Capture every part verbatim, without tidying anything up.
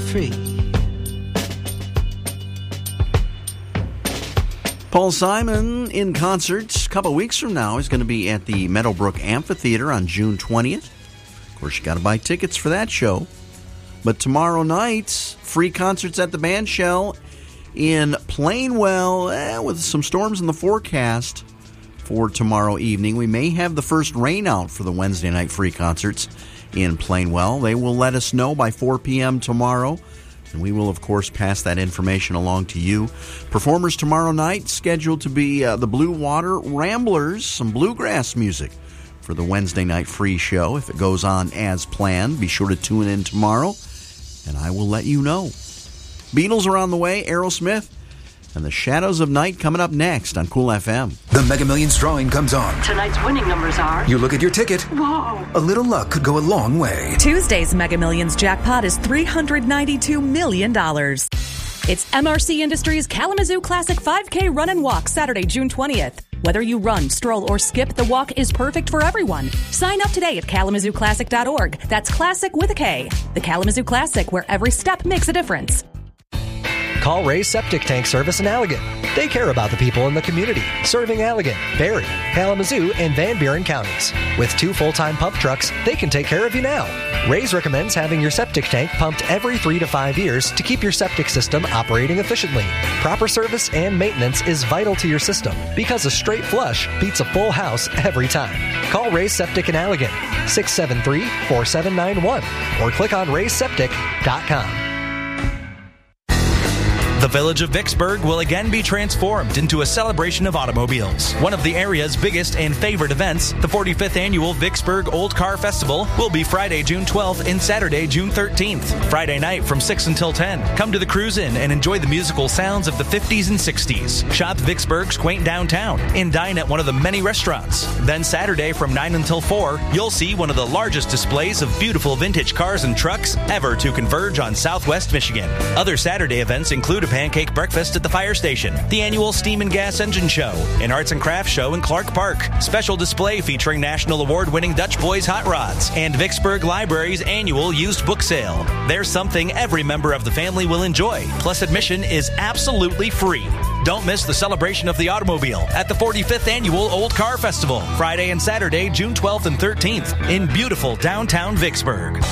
free. Paul Simon in concert a couple weeks from now. He's going to be at the Meadowbrook Amphitheater on June twentieth. Of course, you got to buy tickets for that show. But tomorrow night, free concerts at the Bandshell in Plainwell, eh, with some storms in the forecast for tomorrow evening. We may have the first rain out for the Wednesday night free concerts in Plainwell. They will let us know by four p.m. tomorrow, and we will, of course, pass that information along to you. Performers tomorrow night scheduled to be uh, the Blue Water Ramblers, some bluegrass music for the Wednesday night free show. If it goes on as planned, be sure to tune in tomorrow, and I will let you know. Beatles are on the way, Aerosmith, and the Shadows of Night coming up next on Cool F M. The Mega Millions drawing comes on. Tonight's winning numbers are... You look at your ticket. Whoa. A little luck could go a long way. Tuesday's Mega Millions jackpot is three hundred ninety-two million dollars. It's M R C Industries Kalamazoo Classic five K Run and Walk Saturday, June twentieth. Whether you run, stroll, or skip, the walk is perfect for everyone. Sign up today at kalamazoo classic dot org. That's classic with a K. The Kalamazoo Classic, where every step makes a difference. Call Ray's Septic Tank Service in Allegan. They care about the people in the community, serving Allegan, Barry, Kalamazoo, and Van Buren counties. With two full-time pump trucks, they can take care of you now. Ray's recommends having your septic tank pumped every three to five years to keep your septic system operating efficiently. Proper service and maintenance is vital to your system because a straight flush beats a full house every time. Call Ray's Septic in Allegan, six seven three, four seven nine one, or click on rays septic dot com. The village of Vicksburg will again be transformed into a celebration of automobiles. One of the area's biggest and favorite events, the forty-fifth Annual Vicksburg Old Car Festival, will be Friday, June twelfth and Saturday, June thirteenth. Friday night from six until ten. Come to the Cruise Inn and enjoy the musical sounds of the fifties and sixties. Shop Vicksburg's quaint downtown and dine at one of the many restaurants. Then Saturday from nine until four, you'll see one of the largest displays of beautiful vintage cars and trucks ever to converge on Southwest Michigan. Other Saturday events include a pancake breakfast at the fire station, the annual Steam and Gas Engine Show, an arts and crafts show in Clark Park, special display featuring national award-winning Dutch Boys Hot Rods, and Vicksburg Library's annual used book sale. There's something every member of the family will enjoy, plus admission is absolutely free. Don't miss the celebration of the automobile at the forty-fifth Annual Old Car Festival, Friday and Saturday, June twelfth and thirteenth, in beautiful downtown Vicksburg.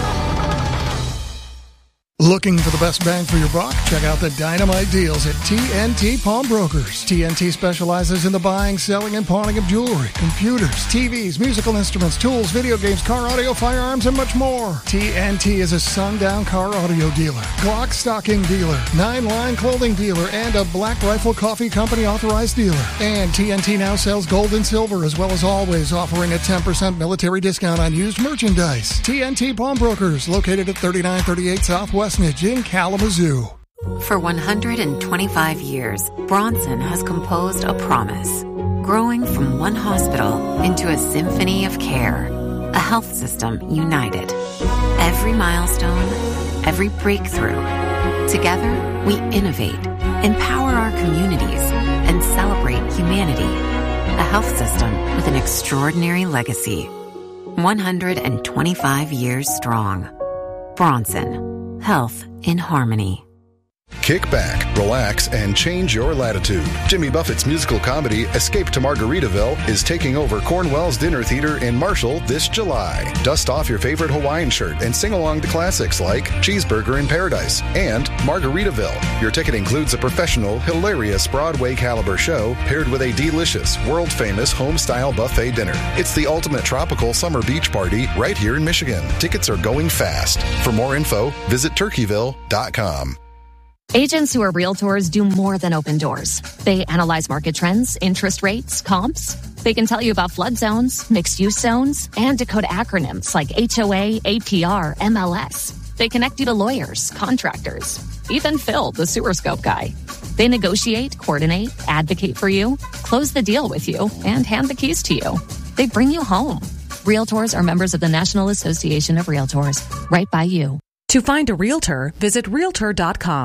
Looking for the best bang for your buck? Check out the dynamite deals at T N T Pawnbrokers. T N T specializes in the buying, selling, and pawning of jewelry, computers, T Vs, musical instruments, tools, video games, car audio, firearms, and much more. T N T is a sundown car audio dealer, Glock stocking dealer, Nine Line clothing dealer, and a Black Rifle Coffee Company authorized dealer. And T N T now sells gold and silver, as well as always offering a ten percent military discount on used merchandise. T N T Pawnbrokers, located at thirty-nine thirty-eight Southwest in Kalamazoo. For one hundred twenty-five years, Bronson has composed a promise, growing from one hospital into a symphony of care, a health system united. Every milestone, every breakthrough. Together, we innovate, empower our communities, and celebrate humanity. A health system with an extraordinary legacy. one hundred twenty-five years strong. Bronson. Health in harmony. Kick back, relax, and change your latitude. Jimmy Buffett's musical comedy, Escape to Margaritaville, is taking over Cornwell's Dinner Theater in Marshall this July. Dust off your favorite Hawaiian shirt and sing along to classics like Cheeseburger in Paradise and Margaritaville. Your ticket includes a professional, hilarious Broadway caliber show paired with a delicious, world-famous home-style buffet dinner. It's the ultimate tropical summer beach party right here in Michigan. Tickets are going fast. For more info, visit turkeyville dot com. Agents who are realtors do more than open doors. They analyze market trends, interest rates, comps. They can tell you about flood zones, mixed-use zones, and decode acronyms like H O A, A P R, M L S. They connect you to lawyers, contractors, even Phil, the sewer scope guy. They negotiate, coordinate, advocate for you, close the deal with you, and hand the keys to you. They bring you home. Realtors are members of the National Association of Realtors, right by you. To find a realtor, visit realtor dot com.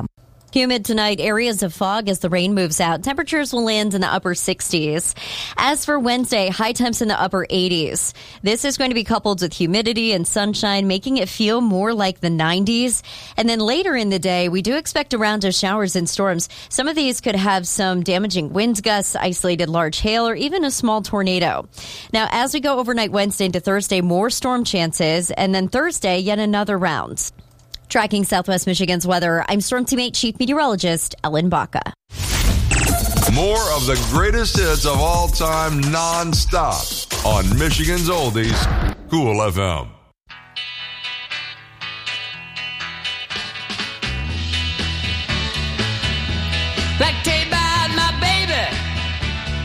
Humid tonight, areas of fog as the rain moves out. Temperatures will land in the upper sixties. As for Wednesday, high temps in the upper eighties. This is going to be coupled with humidity and sunshine, making it feel more like the nineties. And then later in the day, we do expect a round of showers and storms. Some of these could have some damaging wind gusts, isolated large hail, or even a small tornado. Now, as we go overnight Wednesday into Thursday, more storm chances. And then Thursday, yet another round. Tracking Southwest Michigan's weather, I'm Storm Teammate Chief Meteorologist Ellen Baca. More of the greatest hits of all time non-stop on Michigan's Oldies, Cool F M. Black tape